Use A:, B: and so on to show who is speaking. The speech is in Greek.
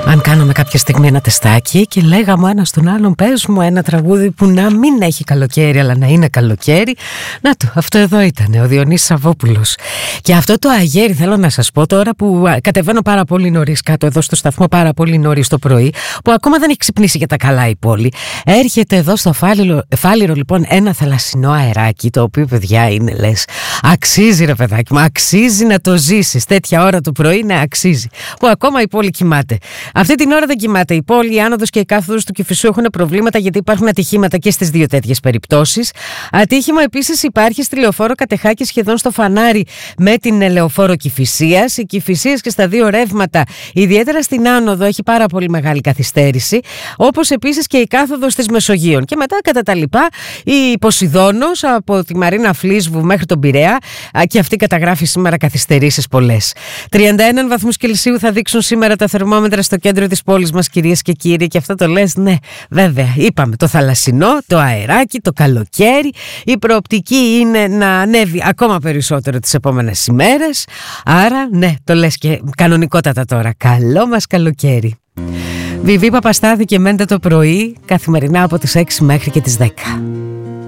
A: Αν κάναμε κάποια στιγμή ένα τεστάκι και λέγαμε ένα στον άλλον, πες μου ένα τραγούδι που να μην έχει καλοκαίρι αλλά να είναι καλοκαίρι. Να το, αυτό εδώ ήταν ο Διονύσης Σαββόπουλος. Και αυτό το αγέρι θέλω να σας πω τώρα που κατεβαίνω πάρα πολύ νωρίς κάτω εδώ στο σταθμό, πάρα πολύ νωρίς το πρωί, που ακόμα δεν έχει ξυπνήσει για τα καλά η πόλη. Έρχεται εδώ στο Φάληρο λοιπόν ένα θαλασσινό αεράκι, το οποίο παιδιά είναι λες, αξίζει ρε παιδάκι μου, αξίζει να το ζήσεις τέτοια ώρα το πρωί, ναι αξίζει. Που ακόμα η πόλη κοιμάται. Αυτή την ώρα δεν κοιμάται η πόλη, η άνοδος και η κάθοδος του Κηφισού έχουν προβλήματα γιατί υπάρχουν ατυχήματα και στις δύο τέτοιες περιπτώσεις. Ατύχημα επίσης υπάρχει στη λεωφόρο Κατεχάκη σχεδόν στο φανάρι με την λεωφόρο Κηφισίας. Η Κηφισίας και στα δύο ρεύματα, ιδιαίτερα στην άνοδο, έχει πάρα πολύ μεγάλη καθυστέρηση. Όπως επίσης και η κάθοδος της Μεσογείων. Και μετά κατά τα λοιπά η Ποσειδώνος από τη Μαρίνα Φλίσβου μέχρι τον Πειραιά, και αυτή καταγράφει σήμερα καθυστερήσεις πολλές. 31 βαθμούς Κελσίου θα δείξουν σήμερα τα θερμόμετρα στο κέντρο της πόλης μας, κυρίες και κύριοι, και αυτό το λες, ναι, βέβαια. Είπαμε το θαλασσινό, το αεράκι, το καλοκαίρι. Η προοπτική είναι να ανέβει ακόμα περισσότερο τις επόμενες ημέρες. Άρα, ναι, το λες και κανονικότατα τώρα. Καλό μας καλοκαίρι. Βιβί Παπαστάδη και Μέντα το πρωί, καθημερινά από τις 6 μέχρι και τις 10.